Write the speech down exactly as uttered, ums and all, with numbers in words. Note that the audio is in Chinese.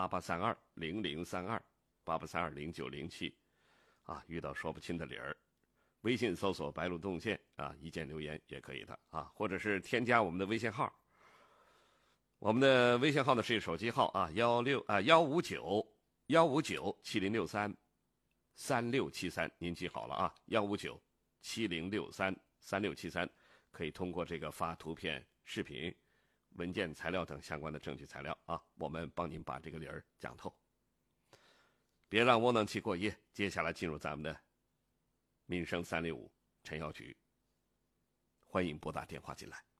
八八三二零零三二八八三二零九零七。啊，遇到说不清的理儿，微信搜索白鹿洞见啊，一键留言也可以的啊，或者是添加我们的微信号。我们的微信号呢是手机号啊，幺六啊幺五九幺五九七零六三三六七三，您记好了啊，幺五九七零六三三六七三，可以通过这个发图片、视频、文件材料等相关的证据材料啊，我们帮您把这个理儿讲透。别让窝囊气过夜，接下来进入咱们的民生三六五陈药局，欢迎拨打电话进来。